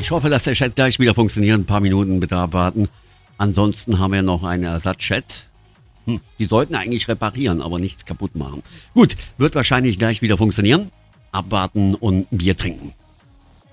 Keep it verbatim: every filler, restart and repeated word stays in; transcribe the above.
Ich hoffe, dass der Chat gleich wieder funktioniert. Ein paar Minuten bitte abwarten. Ansonsten haben wir noch einen Ersatzchat. Hm, die sollten eigentlich reparieren, aber nichts kaputt machen. Gut, wird wahrscheinlich gleich wieder funktionieren. Abwarten und ein Bier trinken.